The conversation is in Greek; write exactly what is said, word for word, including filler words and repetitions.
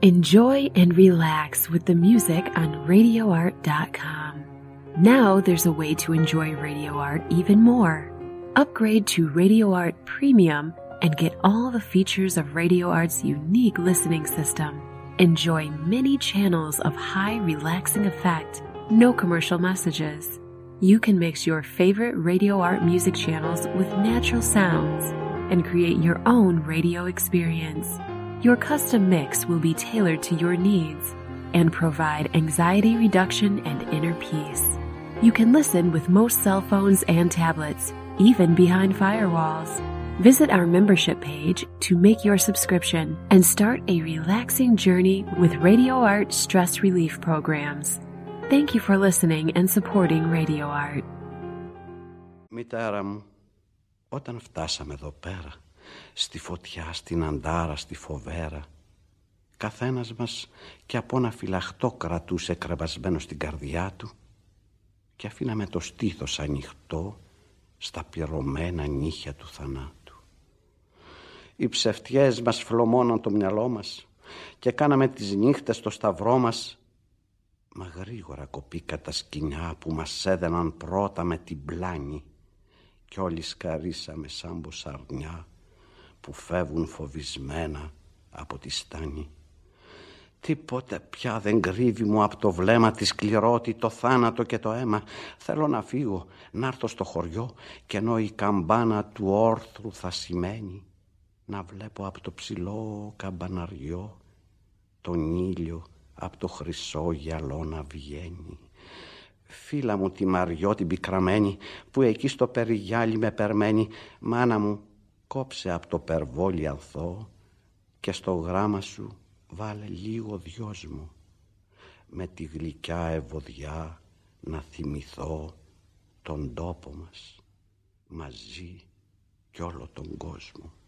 Enjoy and relax with the music on radio art dot com. Now there's a way to enjoy Radio Art even more. Upgrade to Radio Art Premium and get all the features of Radio Art's unique listening system. Enjoy many channels of high relaxing effect, no commercial messages. You can mix your favorite Radio Art music channels with natural sounds and create your own radio experience. Your custom mix will be tailored to your needs and provide anxiety reduction and inner peace. You can listen with most cell phones and tablets, even behind firewalls. Visit our membership page to make your subscription and start a relaxing journey with Radio Art stress relief programs. Thank you for listening and supporting Radio Art. Μητέρα μου, όταν φτάσαμε εδώ πέρα, στη φωτιά, στην αντάρα, στη φοβέρα, καθένας μας και από ένα φυλαχτό κρατούσε κρεβασμένο στην καρδιά του και αφήναμε το στήθος ανοιχτό στα πληρωμένα νύχια του θανάτου. Οι ψευτιές μας φλωμώναν το μυαλό μας και κάναμε τις νύχτες στο σταυρό μας, μα γρήγορα κοπήκα τα σκοινιά που μας έδαιναν πρώτα με την πλάνη κι όλοι σκαρίσαμε σαν μποσαρνιά που φεύγουν φοβισμένα από τη στάνη. Τίποτε πια δεν κρύβει μου από το βλέμμα τη σκληρώτη, το θάνατο και το αίμα. Θέλω να φύγω, να έρθω στο χωριό και ενώ η καμπάνα του όρθρου θα σημαίνει να βλέπω από το ψηλό καμπαναριό τον ήλιο από το χρυσό γυαλό να βγαίνει. Φίλα μου τη Μαριό την πικραμένη που εκεί στο περιγιάλι με περμένη, μάνα μου κόψε από το περβόλι ανθό και στο γράμμα σου βάλε λίγο δυος μου, με τη γλυκιά ευωδιά να θυμηθώ τον τόπο μας μαζί κι όλο τον κόσμο.